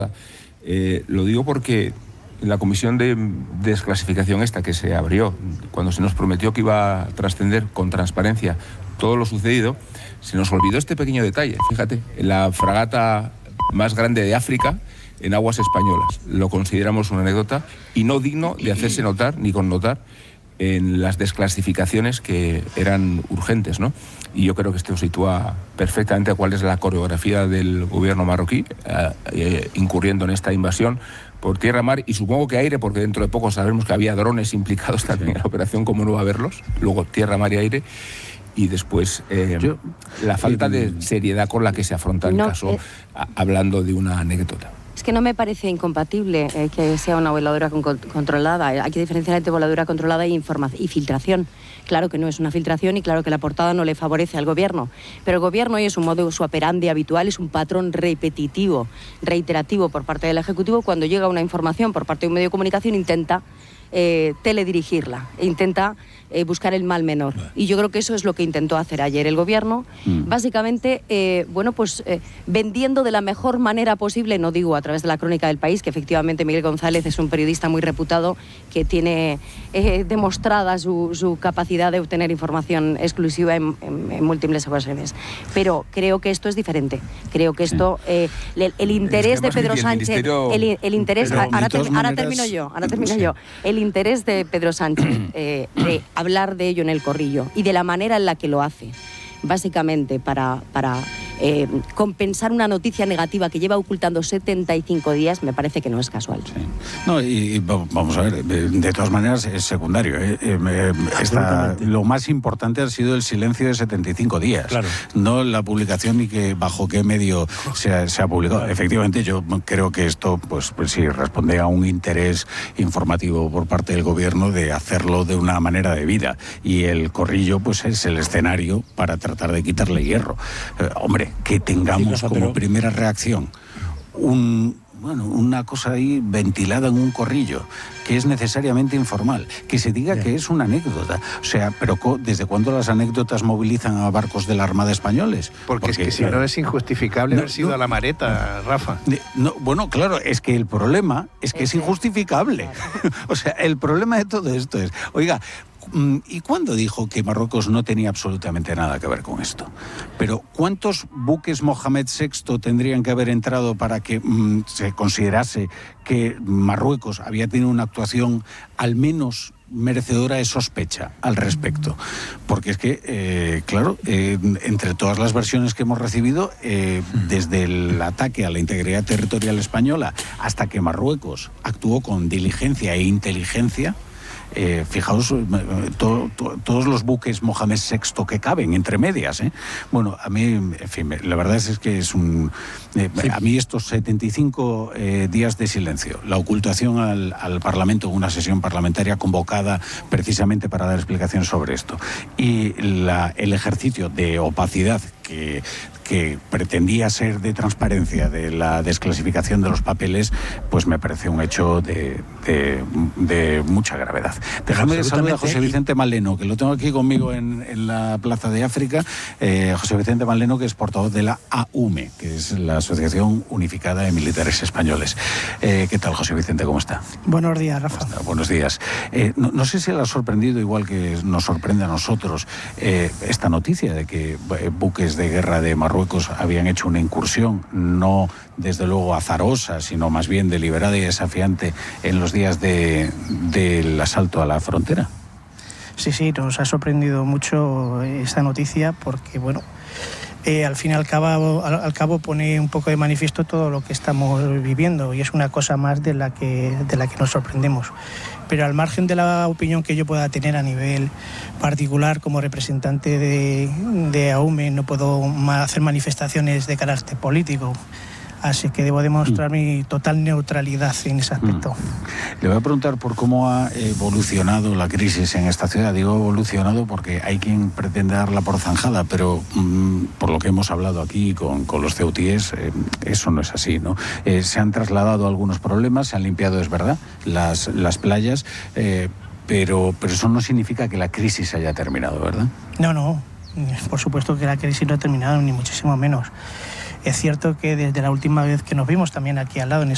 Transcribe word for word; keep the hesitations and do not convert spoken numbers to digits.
Eh, lo digo porque la comisión de desclasificación esta que se abrió, cuando se nos prometió que iba a trascender con transparencia todo lo sucedido, se nos olvidó este pequeño detalle. Fíjate, la fragata más grande de África en aguas españolas. Lo consideramos una anécdota y no digno de hacerse notar ni connotar en las desclasificaciones que eran urgentes, ¿no? Y yo creo que esto sitúa perfectamente cuál es la coreografía del gobierno marroquí, eh, eh, incurriendo en esta invasión por tierra, mar y supongo que aire, porque dentro de poco sabemos que había drones implicados también en la operación, como no va a verlos, luego tierra, mar y aire, y después eh, Yo, la falta eh, de seriedad con la que se afronta el no, caso, eh, a, hablando de una anécdota. Es que no me parece incompatible eh, que sea una voladura con, controlada. Hay que diferenciar entre voladura controlada y, y filtración. Claro que no es una filtración y claro que la portada no le favorece al gobierno. Pero el gobierno, y es un modus operandi habitual, es un patrón repetitivo, reiterativo por parte del Ejecutivo. Cuando llega una información por parte de un medio de comunicación, intenta eh, teledirigirla, e intenta eh, buscar el mal menor. Y yo creo que eso es lo que intentó hacer ayer el gobierno, mm. básicamente, eh, bueno, pues eh, vendiendo de la mejor manera posible, no digo a través de la Crónica del País, que efectivamente Miguel González es un periodista muy reputado, que tiene eh, demostrada su, su capacidad de obtener información exclusiva en, en, en múltiples ocasiones. Pero creo que esto es diferente. Creo que esto, sí. eh, el, el interés es que de Pedro el Sánchez, ministerio... el, el interés, ahora, ahora, ter, maneras... ahora termino yo, ahora termino sí. yo, el interés de Pedro Sánchez eh, de hablar de ello en el corrillo y de la manera en la que lo hace, básicamente para, para eh, compensar una noticia negativa que lleva ocultando setenta y cinco días, me parece que no es casual. Sí. No, y, y vamos a ver, de todas maneras es secundario. ¿eh? Eh, esta, lo más importante ha sido el silencio de setenta y cinco días, claro. No la publicación ni que bajo qué medio se ha, se ha publicado. Claro. Efectivamente, yo creo que esto, pues, pues sí, responde a un interés informativo por parte del gobierno de hacerlo de una manera debida. Y el corrillo, pues es el escenario para tratar de quitarle hierro. Eh, hombre, que tengamos sí, como pero... primera reacción un, bueno, una cosa ahí ventilada en un corrillo, que es necesariamente informal, que se diga yeah. que es una anécdota. O sea, pero ¿desde cuándo las anécdotas movilizan a barcos de la Armada españoles? Porque, Porque es que si claro, no es injustificable no, haber sido no, a la mareta, Rafa. No, bueno, claro, es que el problema es que es, es injustificable. O sea, el problema de todo esto es, oiga, ¿y cuándo dijo que Marruecos no tenía absolutamente nada que ver con esto? Pero ¿cuántos buques Mohamed sexto tendrían que haber entrado para que mmm, se considerase que Marruecos había tenido una actuación al menos merecedora de sospecha al respecto? Porque es que, eh, claro, eh, entre todas las versiones que hemos recibido, eh, desde el ataque a la integridad territorial española hasta que Marruecos actuó con diligencia e inteligencia, Eh, fijaos, to, to, todos los buques Mohamed sexto que caben entre medias, ¿eh? Bueno, a mí, en fin, la verdad es que es un... Eh, sí. A mí estos setenta y cinco eh, días de silencio, la ocultación al, al Parlamento en una sesión parlamentaria convocada precisamente para dar explicaciones sobre esto, y la, el ejercicio de opacidad que... que pretendía ser de transparencia de la desclasificación de los papeles, pues me parece un hecho de, de, de mucha gravedad. Déjame saludar a José Vicente Maleno, que lo tengo aquí conmigo en, en la Plaza de África. Eh, José Vicente Maleno, que es portavoz de la A U M E, que es la Asociación Unificada de Militares Españoles. Eh, ¿Qué tal, José Vicente? ¿Cómo está? Buenos días, Rafa. Buenos días. Eh, no, no sé si le ha sorprendido, igual que nos sorprende a nosotros, eh, esta noticia de que eh, buques de guerra de Marruecos habían hecho una incursión, no desde luego azarosa, sino más bien deliberada y desafiante en los días de, del asalto a la frontera. Sí, sí, nos ha sorprendido mucho esta noticia porque, bueno, eh, al fin y al cabo, al, al cabo pone un poco de manifiesto todo lo que estamos viviendo y es una cosa más de la que, de la que nos sorprendemos. Pero al margen de la opinión que yo pueda tener a nivel particular como representante de, de A U M E, no puedo hacer manifestaciones de carácter político. Así que debo demostrar mm. mi total neutralidad en ese aspecto. Mm. Le voy a preguntar por cómo ha evolucionado la crisis en esta ciudad. Digo evolucionado porque hay quien pretende darla por zanjada, pero mm, por lo que hemos hablado aquí con, con los ceutíes, eh, eso no es así, ¿no? Eh, se han trasladado algunos problemas, se han limpiado, es verdad, las, las playas, eh, pero, pero eso no significa que la crisis haya terminado, ¿verdad? No, no. Por supuesto que la crisis no ha terminado, ni muchísimo menos. Es cierto que desde la última vez que nos vimos también aquí al lado, en